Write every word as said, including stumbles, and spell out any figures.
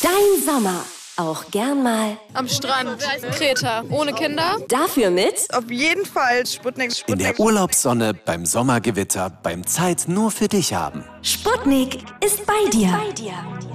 Dein Sommer. Auch gern mal am Strand, Kreta, ohne Kinder. Dafür mit auf jeden Fall Sputnik. Sputnik. In der Urlaubssonne, beim Sommergewitter, beim Zeit nur für dich haben. Sputnik ist bei dir. Bei dir.